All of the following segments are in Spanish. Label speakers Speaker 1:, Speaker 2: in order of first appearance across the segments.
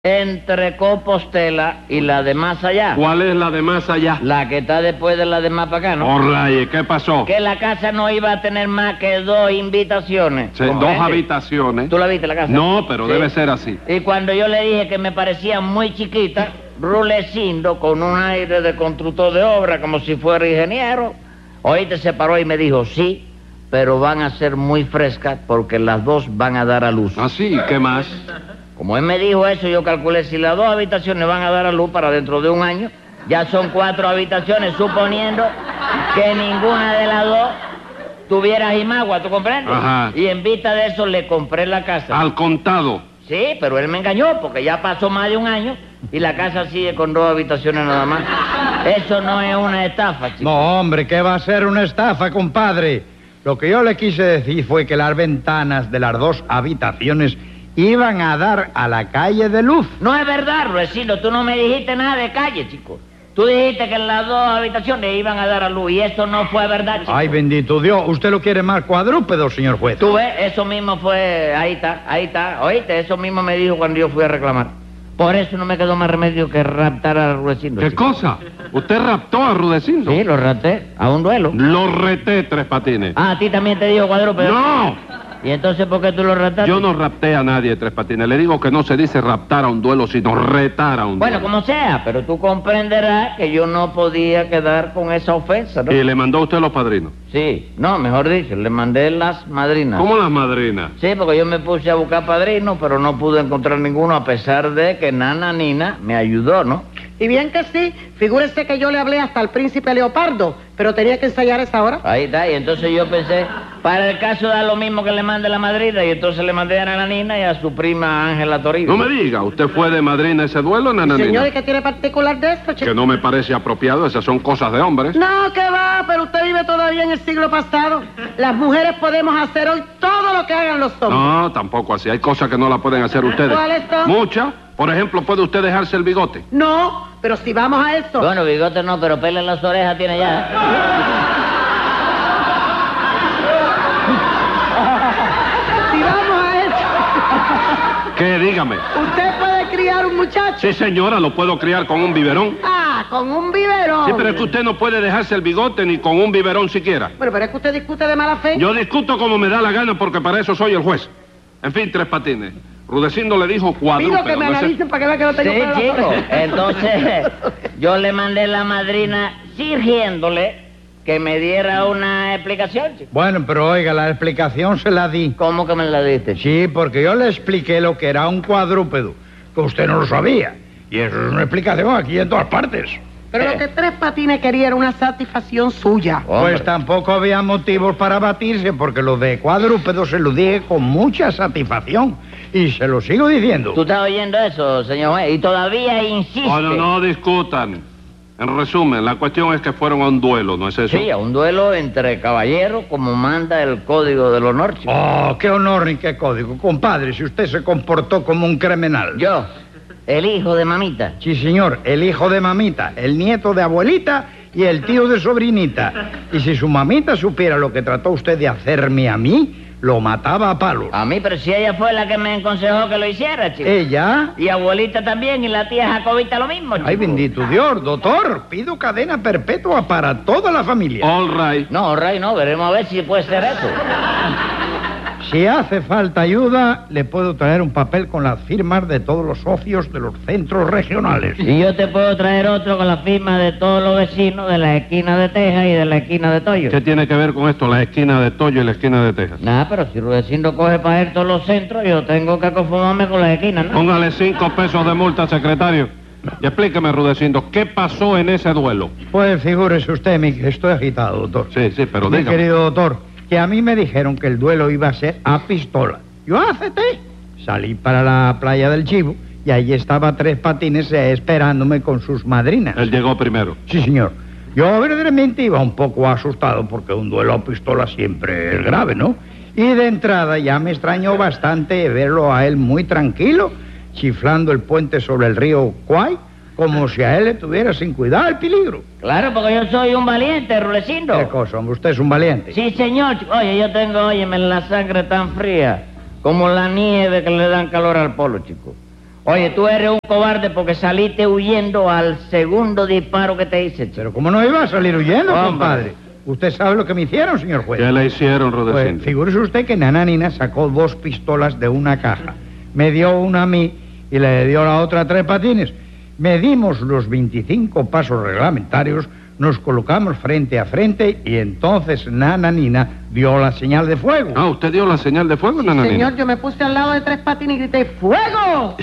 Speaker 1: entre Compostela y la de más allá.
Speaker 2: ¿Cuál es la de más allá?
Speaker 1: La que está después de la de más para acá, ¿no?
Speaker 2: Orray, ¿qué pasó?
Speaker 1: Que la casa no iba a tener más que 2 invitaciones.
Speaker 2: Sí, 2 habitaciones.
Speaker 1: ¿Tú la viste la casa?
Speaker 2: No, pero
Speaker 1: Sí.
Speaker 2: debe ser así.
Speaker 1: Y cuando yo le dije que me parecía muy chiquita, Rulecindo, con un aire de constructor de obra, como si fuera ingeniero, oíste, se paró y me dijo, sí, pero van a ser muy frescas porque las 2 van a dar a luz.
Speaker 2: ¿Ah, sí? ¿Qué más?
Speaker 1: Como él me dijo eso, yo calculé, si las 2 habitaciones van a dar a luz para dentro de un año, ya son 4 habitaciones, suponiendo que ninguna de las 2 tuviera jimagua, ¿tú comprendes?
Speaker 2: Ajá.
Speaker 1: Y en vista de eso le compré la casa.
Speaker 2: Al contado.
Speaker 1: Sí, pero él me engañó porque ya pasó más de un año y la casa sigue con 2 habitaciones nada más. Eso no es una estafa, chico.
Speaker 3: No, hombre, ¿qué va a ser una estafa, compadre? Lo que yo le quise decir fue que las ventanas de las 2 habitaciones iban a dar a la calle de luz.
Speaker 1: No es verdad, Ruecino, tú no me dijiste nada de calle, chico. Tú dijiste que las 2 habitaciones iban a dar a luz y eso no fue verdad, chico.
Speaker 3: Ay, bendito Dios, usted lo quiere más cuadrúpedo, señor juez.
Speaker 1: Tú ves, eso mismo fue, ahí está, oíste, eso mismo me dijo cuando yo fui a reclamar. Por eso no me quedó más remedio que raptar a Rudecindo.
Speaker 2: ¿Qué
Speaker 1: chico.
Speaker 2: cosa? ¿Usted raptó a Rudecindo?
Speaker 1: Sí, lo rapté, a un duelo.
Speaker 2: Lo reté, Tres Patines.
Speaker 1: Ah, a ti también te dijo cuadrúpedo.
Speaker 2: ¡No!
Speaker 1: ¿Y entonces por qué tú lo raptaste?
Speaker 2: Yo no rapté a nadie, Tres Patines. Le digo que no se dice raptar a un duelo, sino retar a un
Speaker 1: Bueno,
Speaker 2: duelo.
Speaker 1: como sea, pero tú comprenderás que yo no podía quedar con esa ofensa, ¿no?
Speaker 2: ¿Y le mandó usted los padrinos?
Speaker 1: Sí, no, mejor dicho, le mandé las madrinas.
Speaker 2: ¿Cómo las madrinas?
Speaker 1: Sí, porque yo me puse a buscar padrinos, pero no pude encontrar ninguno, a pesar de que Nana Nina me ayudó, ¿no?
Speaker 4: Y bien que sí, figúrese que yo le hablé hasta al príncipe Leopardo, pero tenía que ensayar esa hora.
Speaker 1: Ahí está, y entonces yo pensé, para el caso da lo mismo que le mande la madrina, y entonces le mandé a Nana Nina y a su prima Ángela Toribio.
Speaker 2: No me diga, ¿usted fue de madrina a ese duelo, nananina?
Speaker 4: Señores, ¿qué tiene particular de esto, chico?
Speaker 2: Que no me parece apropiado, esas son cosas de hombres.
Speaker 4: No, que va, pero usted vive todavía en el siglo pasado. Las mujeres podemos hacer hoy todo lo que hagan los hombres.
Speaker 2: No, tampoco así. Hay cosas que no la pueden hacer ustedes.
Speaker 4: ¿Cuáles son?
Speaker 2: Muchas. Por ejemplo, ¿puede usted dejarse el bigote?
Speaker 4: No, pero si vamos a eso.
Speaker 1: Bueno, bigote no, pero pelo en las orejas tiene ya.
Speaker 4: Si vamos a eso.
Speaker 2: ¿Qué? Dígame.
Speaker 4: Usted puede criar un muchacho.
Speaker 2: Sí, señora, lo puedo criar con un biberón.
Speaker 4: Ah, con un biberón.
Speaker 2: Sí, pero es que usted no puede dejarse el bigote ni con un biberón siquiera.
Speaker 4: Bueno, pero es que usted discute de mala fe.
Speaker 2: Yo discuto como me da la gana porque para eso soy el juez. En fin, Tres Patines. Rudecindo le dijo cuadrúpedo.
Speaker 4: Pido que me
Speaker 2: ¿no es
Speaker 4: analicen para que vea que no tengo
Speaker 1: Sí,
Speaker 4: pelo en las
Speaker 1: chico.
Speaker 4: orejas.
Speaker 1: Entonces, yo le mandé la madrina sirviéndole que me diera una explicación, chico.
Speaker 3: Bueno, pero oiga, la explicación se la di.
Speaker 1: ¿Cómo que me la diste, chico?
Speaker 3: Sí, porque yo le expliqué lo que era un cuadrúpedo, que usted no lo sabía. Y eso es una explicación aquí en todas partes.
Speaker 4: Pero lo que Tres Patines quería era una satisfacción suya.
Speaker 1: Hombre.
Speaker 3: Pues tampoco había motivos para batirse, porque lo de cuadrúpedo se lo dije con mucha satisfacción. Y se lo sigo diciendo.
Speaker 1: ¿Tú estás oyendo eso, señor juez? Y todavía insiste.
Speaker 2: Bueno, no discutan. En resumen, la cuestión es que fueron a un duelo, ¿no es eso?
Speaker 1: Sí, a un duelo entre caballeros, como manda el Código del Honor, chico.
Speaker 3: Oh, qué honor ni qué código. Compadre, si usted se comportó como un criminal.
Speaker 1: Yo, el hijo de mamita.
Speaker 3: Sí, señor, el hijo de mamita, el nieto de abuelita y el tío de sobrinita. Y si su mamita supiera lo que trató usted de hacerme a mí, lo mataba a palos.
Speaker 1: A mí, pero si ella fue la que me aconsejó que lo hiciera, chico.
Speaker 3: ¿Ella?
Speaker 1: Y abuelita también, y la tía Jacobita lo mismo, chico.
Speaker 3: Ay, bendito Dios, doctor, pido cadena perpetua para toda la familia.
Speaker 2: All right.
Speaker 1: No, Ray, no, veremos a ver si puede ser eso.
Speaker 3: Si hace falta ayuda, le puedo traer un papel con las firmas de todos los socios de los centros regionales.
Speaker 1: Y yo te puedo traer otro con la firma de todos los vecinos de la esquina de Texas y de la esquina de Toyo.
Speaker 2: ¿Qué tiene que ver con esto, la esquina de Toyo y la esquina de Texas?
Speaker 1: Nada, pero si Rudecindo coge para él todos los centros, yo tengo que conformarme con las esquinas, ¿no?
Speaker 2: Póngale 5 pesos de multa, secretario. Y explíqueme, Rudecindo, ¿qué pasó en ese duelo?
Speaker 3: Pues figúrese usted, que estoy agitado, doctor.
Speaker 2: Sí, pero
Speaker 3: Mi
Speaker 2: dígame.
Speaker 3: querido doctor, que a mí me dijeron que el duelo iba a ser a pistola. Yo acepté. Salí para la playa del Chivo y allí estaba Tres Patines esperándome con sus madrinas.
Speaker 2: Él llegó primero.
Speaker 3: Sí, señor. Yo verdaderamente iba un poco asustado porque un duelo a pistola siempre es grave, ¿no? Y de entrada ya me extrañó bastante verlo a él muy tranquilo, chiflando el puente sobre el río Kwai, como si a él le tuviera sin cuidar el peligro.
Speaker 1: Claro, porque yo soy un valiente, Rudecindo.
Speaker 3: ¿Qué cosa, hombre? Usted es un valiente.
Speaker 1: Sí, señor. Oye, yo tengo, óyeme, la sangre tan fría como la nieve que le dan calor al polo, chico. Oye, tú eres un cobarde porque saliste huyendo al segundo disparo que te hice, chico.
Speaker 3: Pero ¿cómo no iba a salir huyendo,
Speaker 1: Hombre.
Speaker 3: compadre? ¿Usted sabe lo que me hicieron, señor juez?
Speaker 2: ¿Qué le hicieron,
Speaker 3: Pues
Speaker 2: Rudecindo?
Speaker 3: figúrese usted que Nananina sacó 2 pistolas de una caja. Me dio una a mí y le dio la otra a Tres Patines. Medimos los 25 pasos reglamentarios, nos colocamos frente a frente y entonces Nananina dio la señal de fuego.
Speaker 2: Ah, ¿usted dio la señal de fuego, Nananina?
Speaker 4: Señor, yo me puse al lado de Tres Patines y grité, ¡fuego!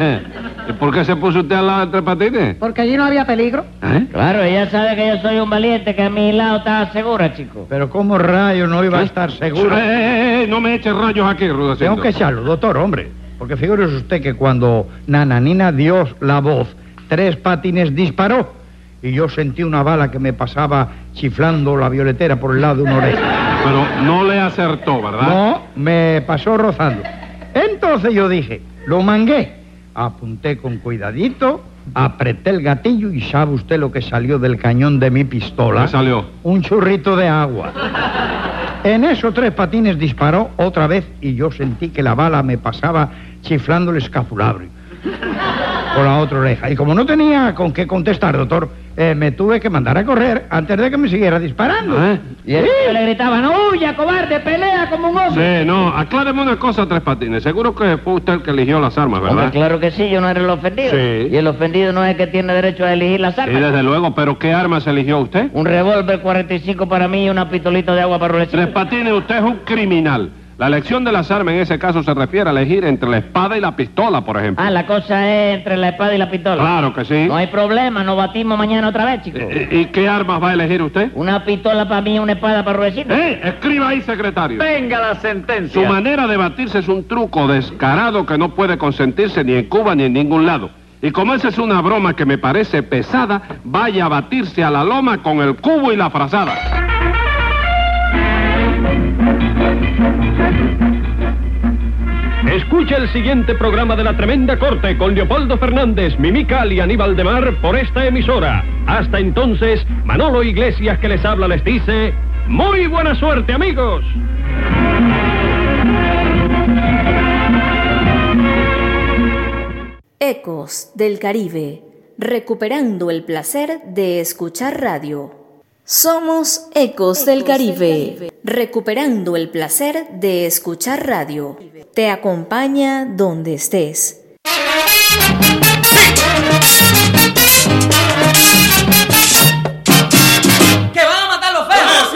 Speaker 2: ¿Y por qué se puso usted al lado de Tres Patines?
Speaker 4: Porque allí no había peligro.
Speaker 2: ¿Eh?
Speaker 1: Claro, ella sabe que yo soy un valiente, que a mi lado está segura, chico.
Speaker 3: Pero ¿cómo rayos no iba a estar seguro?
Speaker 2: No me eche rayos aquí, Rudecindo.
Speaker 3: Tengo que echarlo, doctor, hombre. Porque figúrese usted que cuando Nananina dio la voz, Tres Patines disparó. Y yo sentí una bala que me pasaba chiflando la violetera por el lado de una oreja.
Speaker 2: Pero no le acertó, ¿verdad?
Speaker 3: No, me pasó rozando. Entonces yo dije, lo mangué. Apunté con cuidadito, apreté el gatillo y ¿sabe usted lo que salió del cañón de mi pistola?
Speaker 2: ¿Qué salió?
Speaker 3: Un churrito de agua. En eso Tres Patines disparó otra vez y yo sentí que la bala me pasaba chiflando el escapulario por la otra oreja. Y como no tenía con qué contestar, doctor, me tuve que mandar a correr antes de que me siguiera disparando.
Speaker 2: ¿Eh?
Speaker 1: Y el tío le gritaban, huya, cobarde, pelea como un hombre.
Speaker 2: Sí, no, acláreme una cosa, Tres Patines. Seguro que fue usted el que eligió las armas, ¿verdad?
Speaker 1: Hombre, claro que sí, yo no era el ofendido.
Speaker 2: Sí.
Speaker 1: Y el ofendido no es el que tiene derecho a elegir las
Speaker 2: Sí,
Speaker 1: armas.
Speaker 2: desde luego, pero ¿qué armas eligió usted?
Speaker 1: Un revólver 45 para mí y una pistolita de agua para Rudecindo.
Speaker 2: Tres Patines, usted es un criminal. La elección de las armas en ese caso se refiere a elegir entre la espada y la pistola, por ejemplo.
Speaker 1: Ah, la cosa es entre la espada y la pistola.
Speaker 2: Claro que sí.
Speaker 1: No hay problema, nos batimos mañana otra vez, chico.
Speaker 2: ¿Y qué armas va a elegir usted?
Speaker 1: Una pistola para mí y una espada para Rudecindo.
Speaker 2: Escriba ahí, secretario.
Speaker 5: Venga la
Speaker 2: Su
Speaker 5: sentencia.
Speaker 2: manera de batirse es un truco descarado que no puede consentirse ni en Cuba ni en ningún lado. Y como esa es una broma que me parece pesada, vaya a batirse a la loma con el cubo y la frazada.
Speaker 6: Escucha el siguiente programa de La Tremenda Corte con Leopoldo Fernández, Mimical y Aníbal de Mar por esta emisora. Hasta entonces, Manolo Iglesias que les habla les dice, ¡muy buena suerte, amigos!
Speaker 7: Ecos del Caribe, recuperando el placer de escuchar radio. Somos Ecos del Caribe, recuperando el placer de escuchar radio. Te acompaña donde estés.
Speaker 5: ¡Que van a matar los feos!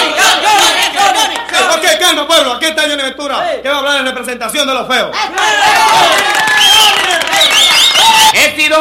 Speaker 8: Ok, calma, pueblo. Aquí está Johnny Ventura, que va a hablar en representación de los feos.